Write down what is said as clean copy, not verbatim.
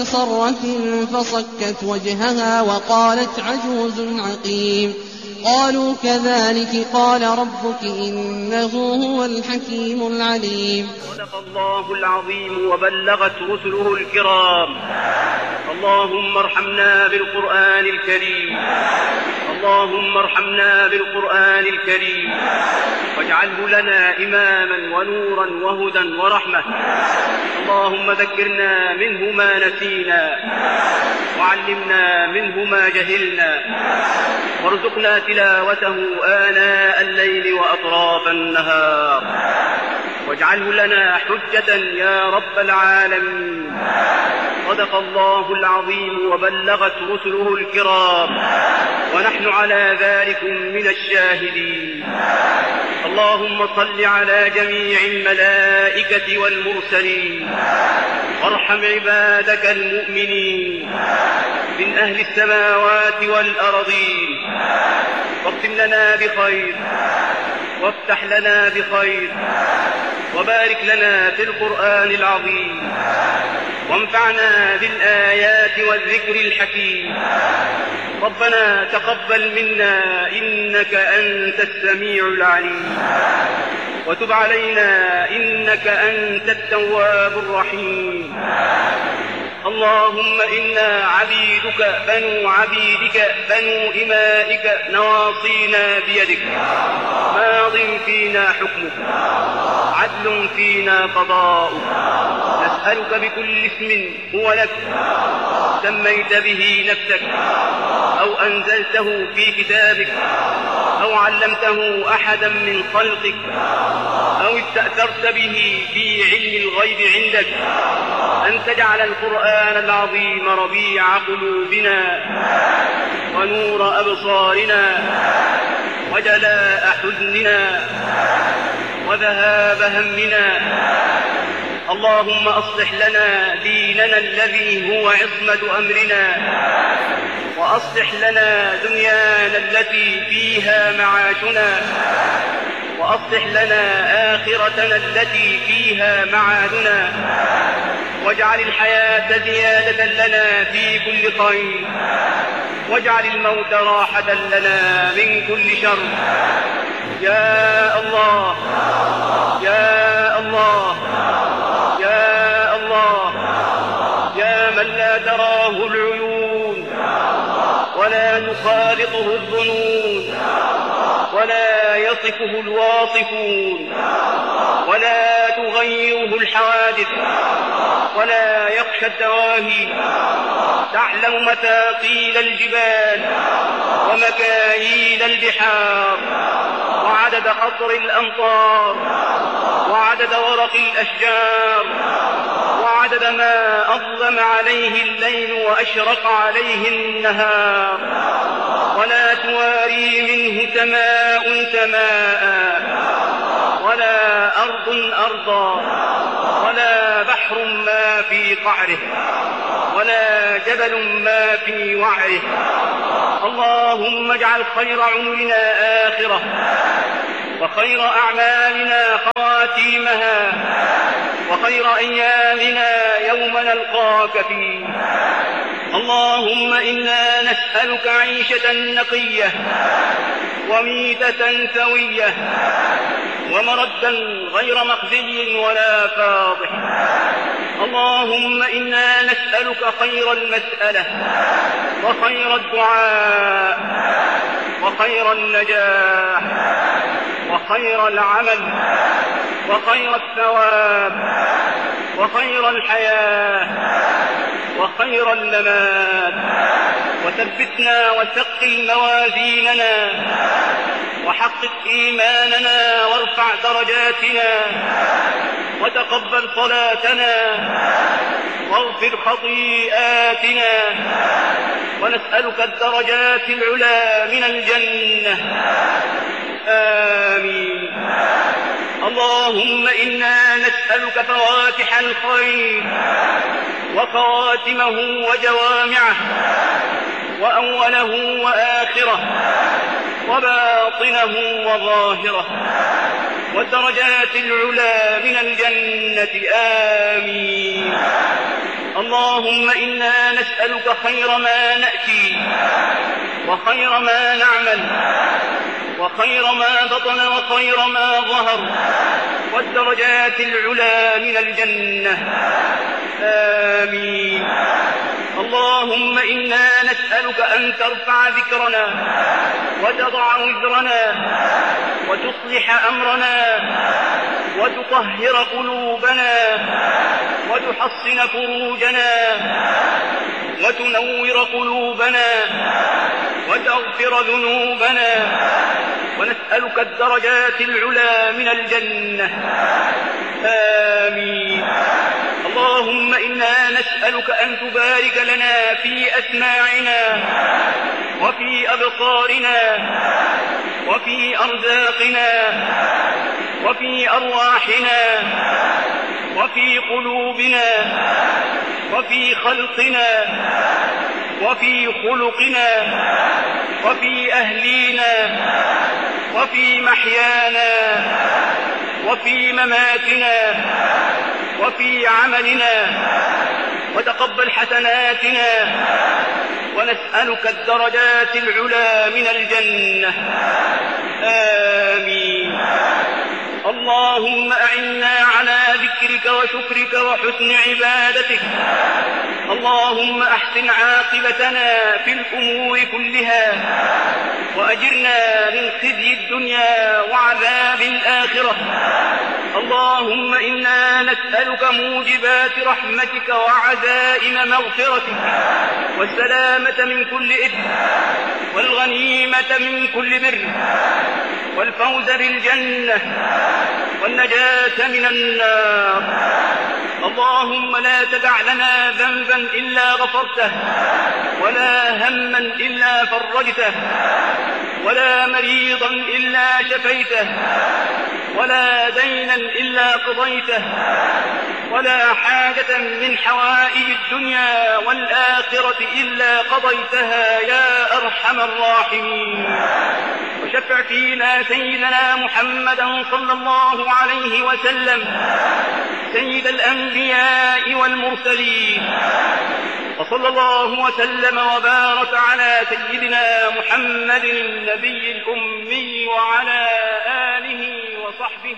صرة فصكت وجهها وقالت عجوز عقيم. قالوا كذلك قال ربك إنه هو الحكيم العليم. صدق الله العظيم وبلغت رسله الكرام. اللهم ارحمنا بالقرآن الكريم. اللهم ارحمنا بالقرآن الكريم واجعله لنا إماما ونورا وهدى ورحمة. اللهم ذكرنا منه ما نسينا وعلمنا منه ما جهلنا وارزقنا تلاوته آناء الليل وأطراف النهار واجعله لنا حجة يا رب العالمين. صدق الله العظيم وبلغت رسله الكرام ونحن على ذلك من الشاهدين. اللهم صل على جميع الملائكة والمرسلين وارحم عبادك المؤمنين من أهل السماوات والأرضين واختم لنا بخير وافتح لنا بخير وبارك لنا في القرآن العظيم وانفعنا بالآيات والذكر الحكيم. ربنا تقبل منا إنك أنت السميع العليم وتب علينا إنك أنت التواب الرحيم. اللهم إنا عبيدك بنو عبيدك بنو إمائك نواصينا بيدك ماض فينا حكمك عدل فينا قضاؤك. نسألك بكل اسم هو لك سميت به نفسك أو أنزلته في كتابك أو علمته أحدا من خلقك أو استأثرت به في علم الغيب عندك أن تجعل القرآن العظيم ربيع قلوبنا ونور أبصارنا وجلاء حزننا وذهاب همنا. اللهم أصلح لنا ديننا الذي هو عصمة أمرنا وأصلح لنا دنيانا التي فيها معاشنا وأصلح لنا آخرتنا التي فيها معادنا واجعل الحياة زيادة لنا في كل خير واجعل الموت راحة لنا من كل شر. يا الله يا الله يا الله يا من لا تراه العيون ولا تخالطه الظنون ولا يصفه الواصفون ولا تغيره الحوادث ولا يخشى الدواهي. تعلم مثاقيل الجبال ومكاييل البحار وعدد قطر الأمطار وعدد ورق الأشجار وعدد ما أظلم عليه الليل وأشرق عليه النهار. ولا تواري منه سماء سماء ولا أرض أرضا ولا بحر ما في قعره ولا جبل ما في وعره. اللهم اجعل خير عمرنا آخرة وخير أعمالنا خواتيمها وخير أيامنا يوم نلقاك فيه. اللهم إنا نسألك عيشة نقية وميتة سوية ومردا غير مخزي ولا فاضح. اللهم إنا نسألك خير المسألة وخير الدعاء وخير النجاح وخير العمل وخير الثواب وخير الحياة وخير الممات. وثبتنا وثقل موازيننا وحقق إيماننا وارفع درجاتنا وتقبل صلاتنا واغفر خطيئاتنا ونسألك الدرجات العلى من الجنة. آمين. اللهم إنا نسألك فواتح الخير وخواتمه وجوامعه وأوله وآخره وباطنه وظاهره والدرجات العلى من الجنة. آمين. اللهم إنا نسألك خير ما نأتي وخير ما نعمل وخير ما بطن وخير ما ظهر والدرجات العلى من الجنة. آمين. اللهم إنا نسألك أن ترفع ذكرنا وتضع وزرنا وتصلح أمرنا وتطهر قلوبنا وتحصن فروجنا وتنور قلوبنا وتغفر ذنوبنا، ونسألك الدرجات العلى من الجنة. آمين. اللهم إنا نسألك أن تبارك لنا في أسماعنا وفي أبصارنا وفي أرزاقنا وفي أرواحنا وفي قلوبنا وفي خلقنا وفي خلقنا وفي أهلينا وفي محيانا وفي مماتنا وفي عملنا، وتقبل حسناتنا، ونسألك الدرجات العلى من الجنة. آمين. اللهم أعنا على ذكرك وشكرك وحسن عبادتك. اللهم أحسن عاقبتنا في الأمور كلها، وأجرنا من خزي الدنيا وعذاب الآخرة. اللهم إنا نسألك موجبات رحمتك وعزائم مغفرتك والسلامة من كل إثم والغنيمة من كل بر والفوز بالجنة والنجاة من النار. اللهم لا تدع لنا ذنبا إلا غفرته، ولا هما إلا فرجته، ولا مريضا إلا شفيته، ولا دينا إلا قضيته، ولا حاجة من حوائج الدنيا والآخرة إلا قضيتها يا أرحم الراحمين. وشفع فينا سيدنا محمدا صلى الله عليه وسلم سيد الأنبياء والمرسلين، وصلى الله وسلم وبارك على سيدنا محمد النبي الأمي وعلى آله وصحبه